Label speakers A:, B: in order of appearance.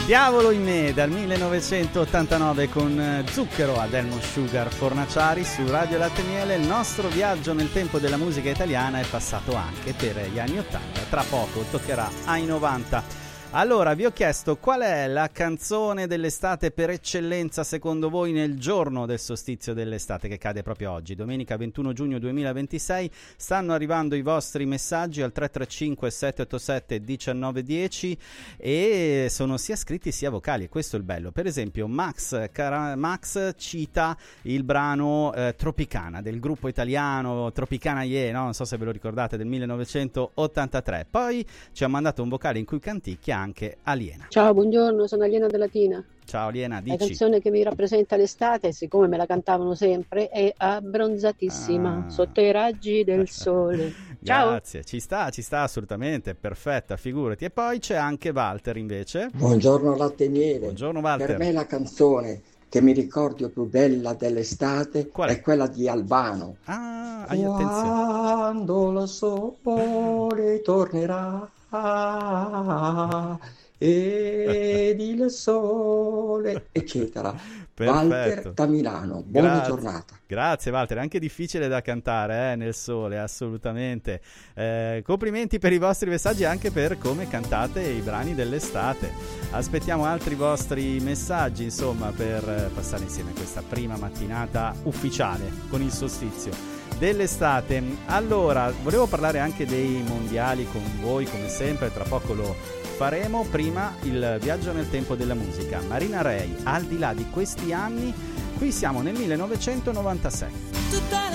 A: Diavolo in me dal 1989 con Zucchero ad Elmo Sugar Fornaciari su Radio Latte e Miele. Il nostro viaggio nel tempo della musica italiana è passato anche per gli anni 80, tra poco toccherà ai 90. Allora, vi ho chiesto qual è la canzone dell'estate per eccellenza secondo voi nel giorno del solstizio dell'estate che cade proprio oggi, domenica 21 giugno 2026. Stanno arrivando i vostri messaggi al 335 787 1910 e sono sia scritti sia vocali, e questo è il bello. Per esempio Max cita il brano Tropicana del gruppo italiano Tropicana Yeah, no? Non so se ve lo ricordate, del 1983. Poi ci ha mandato un vocale in cui canticchia anche Aliena.
B: Ciao, buongiorno, sono Aliena della Tina.
A: Ciao Aliena, dici.
B: La canzone che mi rappresenta l'estate, siccome me la cantavano sempre, è Abbronzatissima, sotto i raggi del sole. Ciao.
A: Grazie, ci sta assolutamente, perfetta, figurati. E poi c'è anche Walter invece.
C: Buongiorno Latte e Miele.
A: Buongiorno Walter.
C: Per me la canzone che mi ricordo più bella dell'estate è quella di Albano.
A: Attenzione.
C: Quando il sole tornerà ed il sole, eccetera. Walter da Milano, buona giornata.
A: Grazie Walter, è anche difficile da cantare nel sole, assolutamente. Complimenti per i vostri messaggi e anche per come cantate i brani dell'estate. Aspettiamo altri vostri messaggi, insomma, per passare insieme questa prima mattinata ufficiale con il solstizio dell'estate. Allora, volevo parlare anche dei mondiali con voi, come sempre, tra poco lo faremo. Prima il viaggio nel tempo della musica. Marina Rey, al di là di questi anni, qui siamo nel 1996.